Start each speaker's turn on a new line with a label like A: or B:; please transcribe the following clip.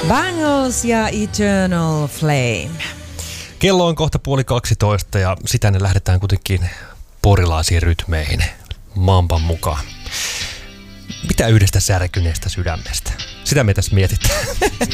A: Bangles ja Eternal Flame.
B: Kello on kohta 11:30 ja sitä ne lähdetään kuitenkin porilaisiin rytmeihin mamban mukaan. Mitä yhdestä särkyneestä sydämestä? Sitä me tässä mietitään.